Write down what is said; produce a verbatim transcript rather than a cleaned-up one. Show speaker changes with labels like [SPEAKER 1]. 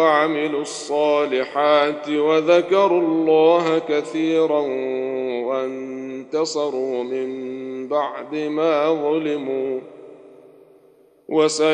[SPEAKER 1] وعملوا الصالحات وذكروا الله كثيرا وانتصروا من بعد ما ظلموا